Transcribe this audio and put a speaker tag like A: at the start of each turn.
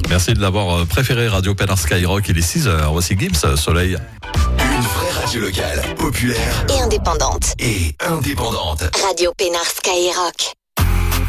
A: Merci de l'avoir préféré, Radio Pénard Skyrock. Il est 6h. Voici Gims, Soleil.
B: Une vraie radio locale, populaire
C: et indépendante.
B: et indépendante.
C: Radio Pénard Skyrock.